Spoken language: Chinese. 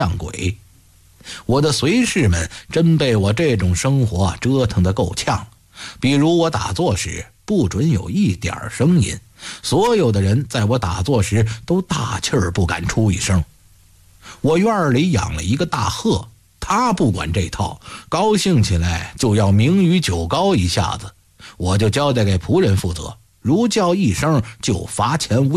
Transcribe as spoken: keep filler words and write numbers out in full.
上轨。我的随侍们真被我这种生活折腾得够呛。比如我打坐时不准有一点声音，所有的人在我打坐时都大气儿不敢出一声。我院里养了一个大鹤，他不管这套，高兴起来就要名誉酒高一下子，我就交代给仆人负责，如叫一声就罚钱无